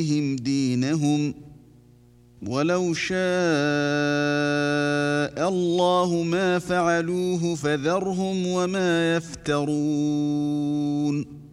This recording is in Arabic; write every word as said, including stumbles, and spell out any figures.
دينهم ولو شاء الله ما فعلوه فذرهم وما يفترون